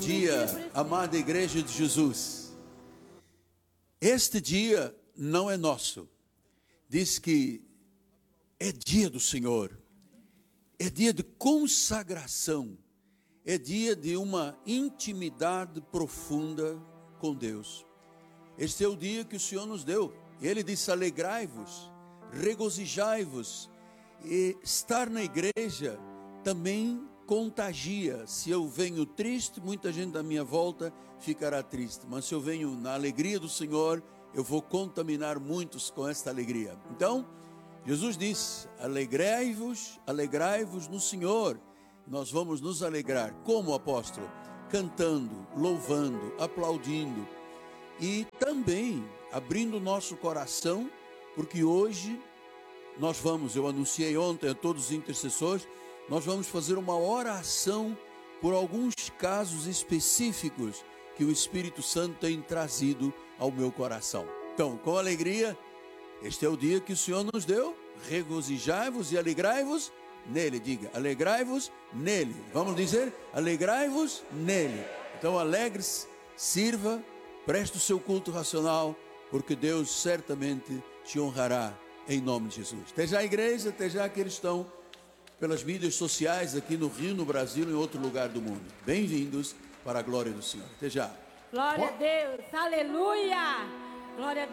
dia, amada Igreja de Jesus. Este dia não é nosso. Diz que é dia do Senhor. É dia de consagração. É dia de uma intimidade profunda com Deus. Este é o dia que o Senhor nos deu. Ele disse: alegrai-vos, regozijai-vos. E estar na igreja também contagia. Se eu venho triste, muita gente da minha volta ficará triste. Mas se eu venho na alegria do Senhor, eu vou contaminar muitos com esta alegria. Então, Jesus disse: alegrai-vos, alegrai-vos no Senhor. Nós vamos nos alegrar. Como, apóstolo? Cantando, louvando, aplaudindo. E também abrindo o nosso coração, porque hoje nós vamos, eu anunciei ontem a todos os intercessores, nós vamos fazer uma oração por alguns casos específicos que o Espírito Santo tem trazido ao meu coração. Então, com alegria, este é o dia que o Senhor nos deu. Regozijai-vos e alegrai-vos nele. Diga, alegrai-vos nele. Vamos dizer, alegrai-vos nele. Então, alegre-se, sirva, preste o seu culto racional, porque Deus certamente te honrará em nome de Jesus. Até já a igreja, até já que eles estão pelas mídias sociais aqui no Rio, no Brasil e em outro lugar do mundo. Bem-vindos para a glória do Senhor. Até já. Glória a Deus, aleluia! Glória a